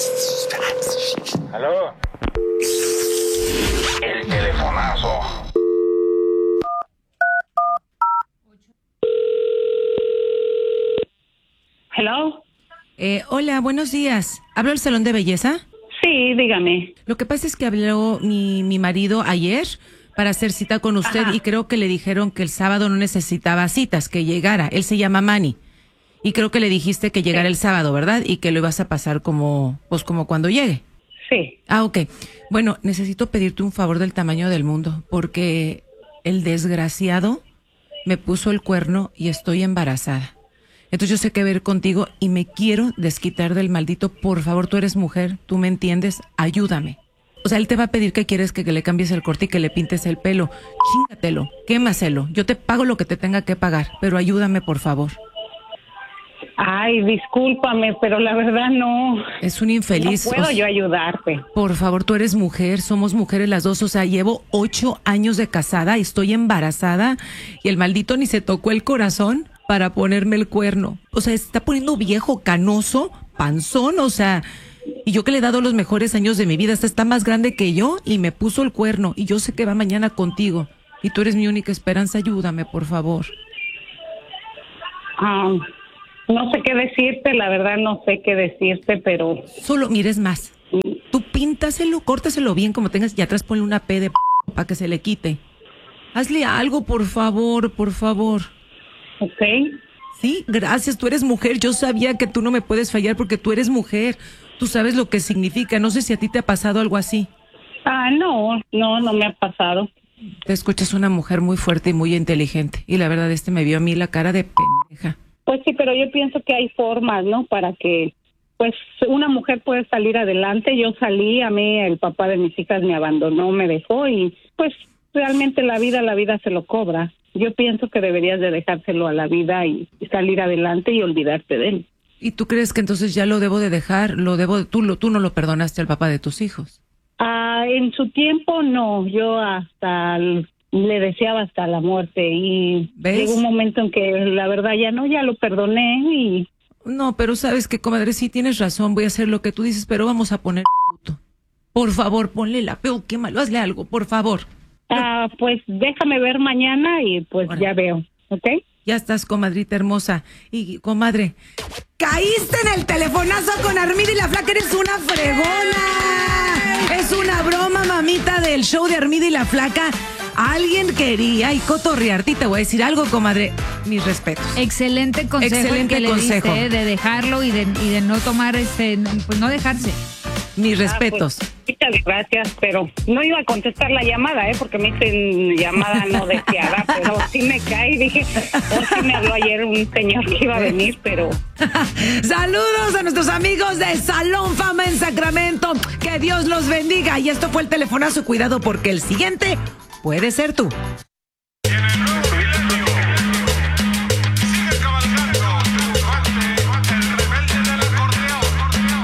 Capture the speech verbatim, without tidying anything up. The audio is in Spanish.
¿Aló? El telefonazo. Hello. Eh, hola, buenos días. ¿Hablo al salón de belleza? Sí, dígame. Lo que pasa es que habló mi, mi marido ayer para hacer cita con usted. Ajá. Y creo que le dijeron que el sábado no necesitaba citas, que llegara. Él se llama Manny. Y creo que le dijiste que llegara sí. el sábado, ¿verdad? Y que lo ibas a pasar como, pues como cuando llegue. Sí. Ah, ok. Bueno, necesito pedirte un favor del tamaño del mundo, porque el desgraciado me puso el cuerno y estoy embarazada. Entonces yo sé que ver contigo y me quiero desquitar del maldito. Por favor, tú eres mujer, tú me entiendes, ayúdame. O sea, él te va a pedir que quieres que, que le cambies el corte y que le pintes el pelo. Chingatelo, quémaselo. Yo te pago lo que te tenga que pagar, pero ayúdame, por favor. Ay, discúlpame, pero la verdad no. Es un infeliz. No puedo o sea, yo ayudarte. Por favor, tú eres mujer, somos mujeres las dos. O sea, llevo ocho años de casada, estoy embarazada y el maldito ni se tocó el corazón para ponerme el cuerno. O sea, está poniendo viejo, canoso, panzón, o sea, y yo que le he dado los mejores años de mi vida, hasta está más grande que yo y me puso el cuerno y yo sé que va mañana contigo y tú eres mi única esperanza, ayúdame, por favor. Ah, no sé qué decirte, la verdad no sé qué decirte, pero... Solo, mires más, tú píntaselo, córtaselo bien como tengas y atrás ponle una P de p para que se le quite. Hazle algo, por favor, por favor. Ok. Sí, gracias, tú eres mujer, yo sabía que tú no me puedes fallar porque tú eres mujer, tú sabes lo que significa, no sé si a ti te ha pasado algo así. Ah, no, no, no me ha pasado. Te escuchas una mujer muy fuerte y muy inteligente y la verdad este me vio a mí la cara de pendeja. Pues sí, pero yo pienso que hay formas, ¿no? Para que, pues, una mujer puede salir adelante. Yo salí, a mí el papá de mis hijas me abandonó, me dejó y, pues, realmente la vida, la vida se lo cobra. Yo pienso que deberías de dejárselo a la vida y salir adelante y olvidarte de él. ¿Y tú crees que entonces ya lo debo de dejar? Lo debo, tú, lo, tú no lo perdonaste al papá de tus hijos. Ah, en su tiempo no, yo hasta el, le deseaba hasta la muerte y ¿ves? Llegó un momento en que la verdad ya no, ya lo perdoné y... No, pero sabes que, comadre, sí tienes razón, voy a hacer lo que tú dices, pero vamos a poner puto. Por favor, ponle la peo, qué malo, hazle algo, por favor. Ah, pues déjame ver mañana y pues bueno, ya veo, ¿ok? Ya estás, comadrita hermosa. Y, comadre, caíste en el telefonazo con Armida y la Flaca, eres una fregona. Es una broma, mamita, del show de Armida y la Flaca. Alguien quería y cotorrearte y te voy a decir algo, comadre. Mis respetos. Excelente consejo. Excelente el que consejo. Le diste, de dejarlo y de, y de no tomar, este, pues no dejarse. Mis respetos. Ah, pues, muchas gracias, pero no iba a contestar la llamada, ¿eh? Porque me hice llamada no deseada, pero sí me cae. Dije, oh, sí me habló ayer un señor que iba a venir, pero... Saludos a nuestros amigos de Salón Fama en Sacramento. Que Dios los bendiga. Y esto fue el telefonazo. Cuidado porque el siguiente puede ser tú.